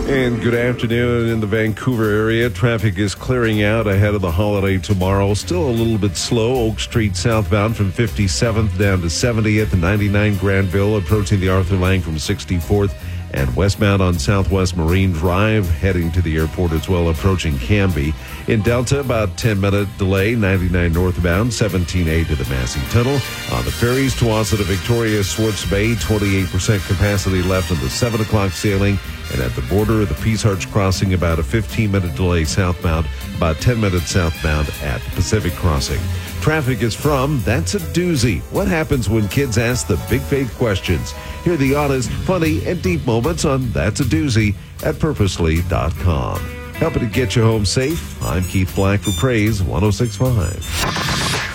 And good afternoon in the Vancouver area. Traffic is clearing out ahead of the holiday tomorrow. Still a little bit slow. Oak Street southbound from 57th down to 70th and 99 Granville, approaching the Arthur Lang from 64th. And westbound on Southwest Marine Drive, heading to the airport as well, approaching Canby. In Delta, about 10-minute delay, 99 northbound, 17A to the Massey Tunnel. On the ferries, Tuwasa to Victoria, Swartz Bay, 28% capacity left on the 7 o'clock sailing. And at the border of the Peace Arch Crossing, about a 15-minute delay southbound, about 10 minutes southbound at Pacific Crossing. Traffic is from That's a Doozy. What happens when kids ask the big faith questions? Hear the honest, funny, and deep moments on That's a Doozy at purposely.com. Helping to get you home safe, I'm Keith Black for Praise 106.5.